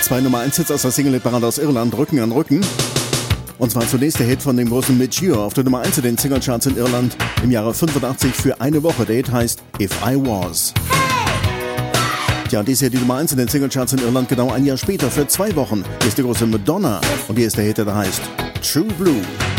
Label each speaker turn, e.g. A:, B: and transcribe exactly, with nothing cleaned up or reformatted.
A: Zwei Nummer eins Hits aus der Single-Parade aus Irland, Rücken an Rücken. Und zwar zunächst der Hit von dem großen Midge Ure auf der Nummer eins in den Singlecharts in Irland im Jahre fünfundachtzig für eine Woche. Der Hit heißt If I Was. Ja, und dies hier die Nummer eins in den Singlecharts in Irland genau ein Jahr später für zwei Wochen. Hier ist die große Madonna und hier ist der Hit, der heißt True Blue.